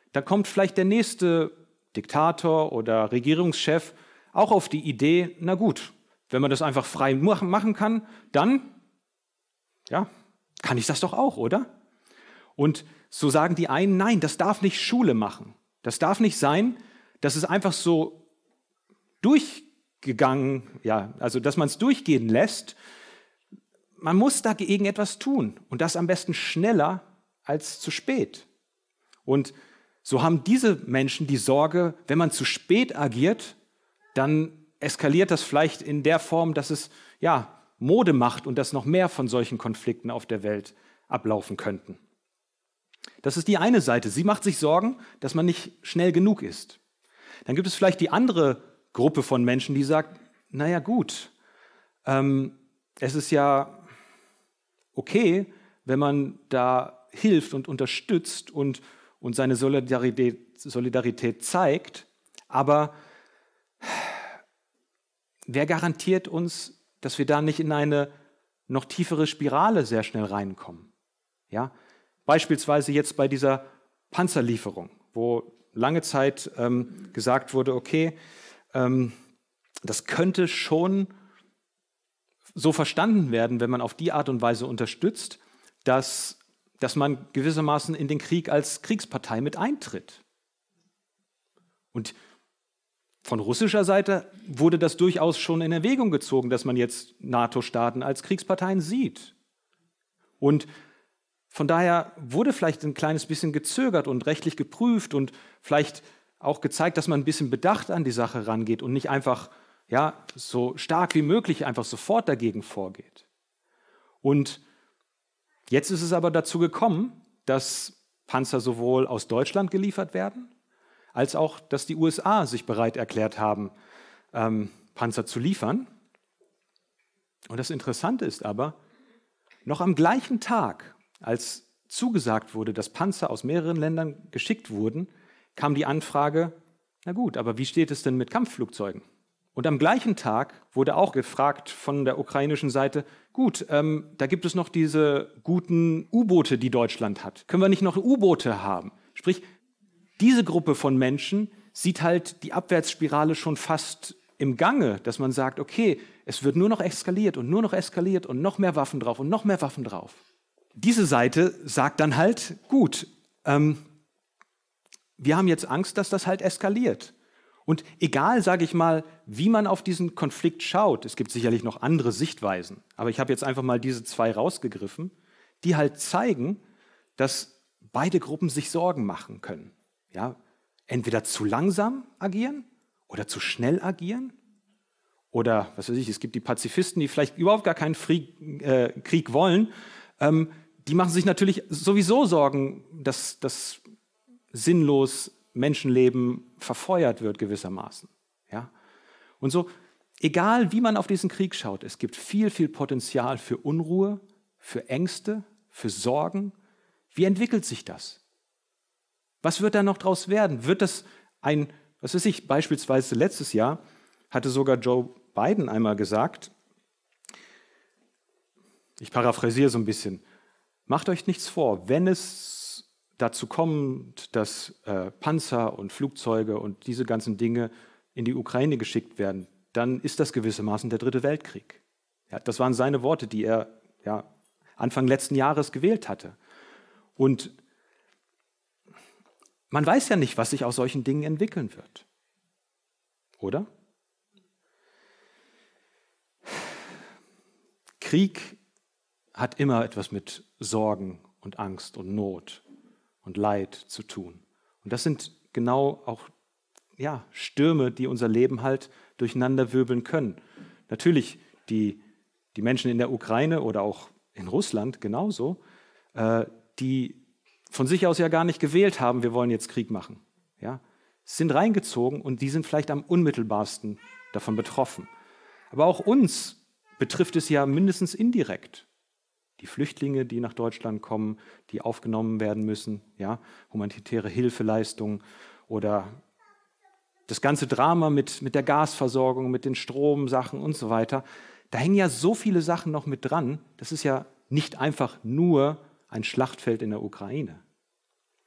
dann kommt vielleicht der nächste Diktator oder Regierungschef auch auf die Idee, na gut, wenn man das einfach frei machen kann, dann ja, kann ich das doch auch, oder? Und so sagen die einen, nein, das darf nicht Schule machen. Das darf nicht sein, dass es einfach so durchgegangen, ja, also dass man es durchgehen lässt. Man muss dagegen etwas tun und das am besten schneller als zu spät. Und so haben diese Menschen die Sorge, wenn man zu spät agiert, dann eskaliert das vielleicht in der Form, dass es ja Mode macht und dass noch mehr von solchen Konflikten auf der Welt ablaufen könnten. Das ist die eine Seite. Sie macht sich Sorgen, dass man nicht schnell genug ist. Dann gibt es vielleicht die andere Gruppe von Menschen, die sagt, naja gut, es ist ja okay, wenn man da hilft und unterstützt und seine Solidarität zeigt, aber wer garantiert uns, dass wir da nicht in eine noch tiefere Spirale sehr schnell reinkommen? Ja? Beispielsweise jetzt bei dieser Panzerlieferung, wo lange Zeit gesagt wurde, okay, das könnte schon so verstanden werden, wenn man auf die Art und Weise unterstützt, dass man gewissermaßen in den Krieg als Kriegspartei mit eintritt. Und von russischer Seite wurde das durchaus schon in Erwägung gezogen, dass man jetzt NATO-Staaten als Kriegsparteien sieht. Und von daher wurde vielleicht ein kleines bisschen gezögert und rechtlich geprüft und vielleicht auch gezeigt, dass man ein bisschen bedacht an die Sache rangeht und nicht einfach so stark wie möglich einfach sofort dagegen vorgeht. Und jetzt ist es aber dazu gekommen, dass Panzer sowohl aus Deutschland geliefert werden, als auch, dass die USA sich bereit erklärt haben, Panzer zu liefern. Und das Interessante ist aber, noch am gleichen Tag, als zugesagt wurde, dass Panzer aus mehreren Ländern geschickt wurden, kam die Anfrage, na gut, aber wie steht es denn mit Kampfflugzeugen? Und am gleichen Tag wurde auch gefragt von der ukrainischen Seite, gut, da gibt es noch diese guten U-Boote, die Deutschland hat. Können wir nicht noch U-Boote haben? Sprich, diese Gruppe von Menschen sieht halt die Abwärtsspirale schon fast im Gange, dass man sagt, okay, es wird nur noch eskaliert und nur noch eskaliert und noch mehr Waffen drauf und noch mehr Waffen drauf. Diese Seite sagt dann halt, gut, wir haben jetzt Angst, dass das halt eskaliert. Und egal, sage ich mal, wie man auf diesen Konflikt schaut, es gibt sicherlich noch andere Sichtweisen, aber ich habe jetzt einfach mal diese zwei rausgegriffen, die halt zeigen, dass beide Gruppen sich Sorgen machen können. Ja, entweder zu langsam agieren oder zu schnell agieren oder, was weiß ich, es gibt die Pazifisten, die vielleicht überhaupt gar keinen Krieg wollen, die machen sich natürlich sowieso Sorgen, dass das sinnlos Menschenleben verfeuert wird gewissermaßen. Ja? Und so, egal wie man auf diesen Krieg schaut, es gibt viel, viel Potenzial für Unruhe, für Ängste, für Sorgen. Wie entwickelt sich das? Was wird da noch draus werden? Wird das was weiß ich, beispielsweise letztes Jahr hatte sogar Joe Biden einmal gesagt, ich paraphrasiere so ein bisschen, macht euch nichts vor, wenn es dazu kommt, dass Panzer und Flugzeuge und diese ganzen Dinge in die Ukraine geschickt werden, dann ist das gewissermaßen der Dritte Weltkrieg. Ja, das waren seine Worte, die er Anfang letzten Jahres gewählt hatte. Und man weiß ja nicht, was sich aus solchen Dingen entwickeln wird. Oder? Krieg hat immer etwas mit Sorgen und Angst und Not und Leid zu tun. Und das sind genau auch Stürme, die unser Leben halt durcheinanderwirbeln können. Natürlich die Menschen in der Ukraine oder auch in Russland genauso, die von sich aus ja gar nicht gewählt haben, wir wollen jetzt Krieg machen. Ja? Sind reingezogen und die sind vielleicht am unmittelbarsten davon betroffen. Aber auch uns betrifft es ja mindestens indirekt. Die Flüchtlinge, die nach Deutschland kommen, die aufgenommen werden müssen, humanitäre Hilfeleistungen oder das ganze Drama mit der Gasversorgung, mit den Stromsachen und so weiter. Da hängen ja so viele Sachen noch mit dran. Das ist ja nicht einfach nur ein Schlachtfeld in der Ukraine.